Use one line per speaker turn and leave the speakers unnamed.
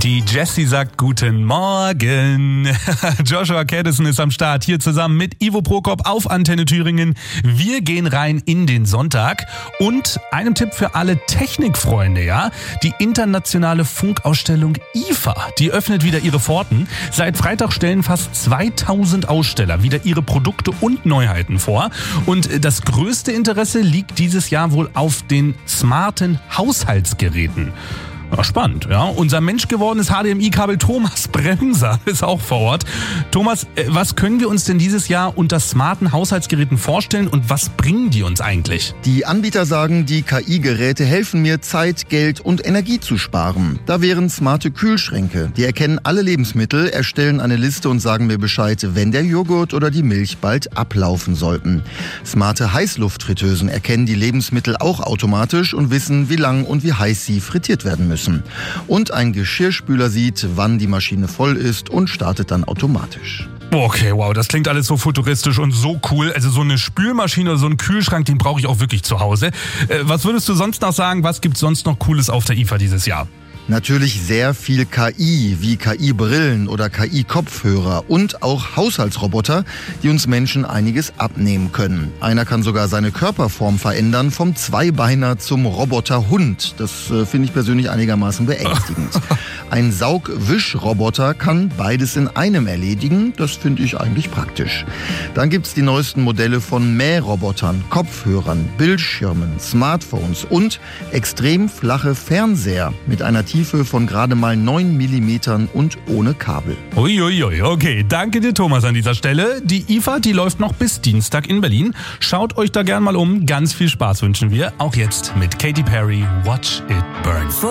Die Jessie sagt guten Morgen. Joshua Caddison ist am Start, hier zusammen mit Ivo Prokop auf Antenne Thüringen. Wir gehen rein in den Sonntag und einem Tipp für alle Technikfreunde, ja? Die internationale Funkausstellung IFA, die öffnet wieder ihre Pforten. Seit Freitag stellen fast 2000 Aussteller wieder ihre Produkte und Neuheiten vor. Und das größte Interesse liegt dieses Jahr wohl auf den smarten Haushaltsgeräten. Ja, spannend, ja. Unser menschgewordenes HDMI-Kabel Thomas Bremser ist auch vor Ort. Thomas, was können wir uns denn dieses Jahr unter smarten Haushaltsgeräten vorstellen und was bringen die uns eigentlich?
Die Anbieter sagen, die KI-Geräte helfen mir, Zeit, Geld und Energie zu sparen. Da wären smarte Kühlschränke. Die erkennen alle Lebensmittel, erstellen eine Liste und sagen mir Bescheid, wenn der Joghurt oder die Milch bald ablaufen sollten. Smarte Heißluftfritteusen erkennen die Lebensmittel auch automatisch und wissen, wie lang und wie heiß sie frittiert werden müssen. Und ein Geschirrspüler sieht, wann die Maschine voll ist und startet dann automatisch.
Okay, wow, das klingt alles so futuristisch und so cool. Also so eine Spülmaschine oder so einen Kühlschrank, den brauche ich auch wirklich zu Hause. Was würdest du sonst noch sagen, was gibt's sonst noch Cooles auf der IFA dieses Jahr?
Natürlich sehr viel KI, wie KI-Brillen oder KI-Kopfhörer und auch Haushaltsroboter, die uns Menschen einiges abnehmen können. Einer kann sogar seine Körperform verändern, vom Zweibeiner zum Roboterhund. Das finde ich persönlich einigermaßen beängstigend. Ein Saugwischroboter kann beides in einem erledigen. Das finde ich eigentlich praktisch. Dann gibt's die neuesten Modelle von Mährobotern, Kopfhörern, Bildschirmen, Smartphones und extrem flache Fernseher mit einer Tiefe von gerade mal 9 mm und ohne Kabel.
Uiuiui, okay. Danke dir, Thomas, an dieser Stelle. Die IFA, die läuft noch bis Dienstag in Berlin. Schaut euch da gern mal um. Ganz viel Spaß wünschen wir. Auch jetzt mit Katy Perry, Watch It Burn.